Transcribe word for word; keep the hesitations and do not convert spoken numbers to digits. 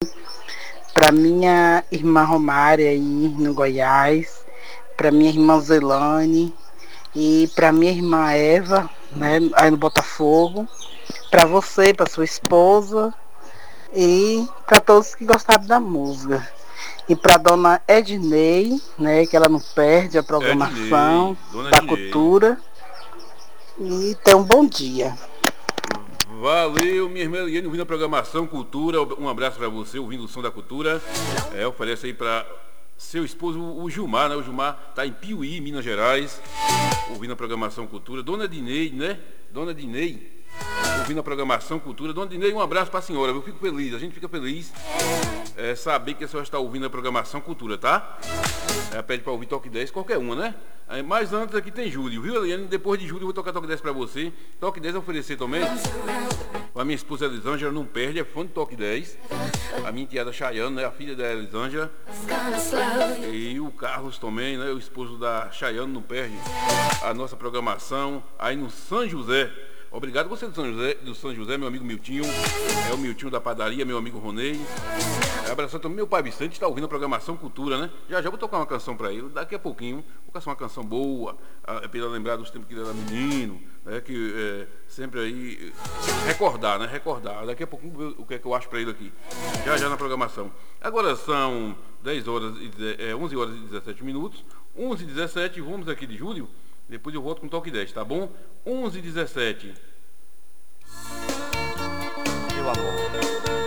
para minha irmã Romária aí no Goiás, para minha irmã Zelane e para minha irmã Eva, né, aí no Botafogo, para você, para sua esposa e para todos que gostaram da música. E para dona Ednei, né, que ela não perde a programação Ednei, dona da Ednei. cultura. E tenha um bom dia. Valeu, minha irmã Eliane, ouvindo a programação Cultura. Um abraço para você, ouvindo o som da cultura. É, oferece aí para seu esposo, o Gilmar, né? O Gilmar tá em Piuí, Minas Gerais, ouvindo a programação Cultura. Dona Dinei, né? Dona Dinei, ouvindo a programação Cultura. Dona Dinei, um abraço para a senhora. Eu fico feliz, a gente fica feliz é, saber que a senhora está ouvindo a programação Cultura, tá? É, pede para ouvir Toque dez, qualquer uma, né? É, mas antes aqui tem Júlio, viu, Eliane? Depois de Júlio eu vou tocar Toque dez para você. Toque dez a oferecer também. A minha esposa Elisângela não perde, é fã de Toque dez. A minha enteada Chayane, né? A filha da Elisângela. E o Carlos também, né? O esposo da Chayane não perde a nossa programação aí no São José. Obrigado você do São José, do São José, meu amigo Miltinho. É o Miltinho da padaria, meu amigo Ronei. Abraçando também meu pai Vicente, está ouvindo a programação Cultura, né? Já já vou tocar uma canção para ele, daqui a pouquinho. Vou caçar uma canção boa, é para lembrar dos tempos que ele era menino, né? Que é, sempre aí recordar, né? Recordar. Daqui a pouquinho o que é que eu acho para ele aqui. Já já na programação. Agora são dez horas e é, onze horas e dezessete minutos. onze e dezessete, vamos aqui de Júlio. Depois eu volto com o Toque dez, tá bom? onze e dezessete. Meu amor.